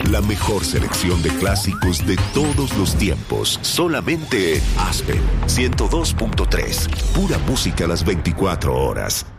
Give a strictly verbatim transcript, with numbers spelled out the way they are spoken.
La mejor selección de clásicos de todos los tiempos. Solamente en Aspen ciento dos punto tres. Pura música a las veinticuatro horas.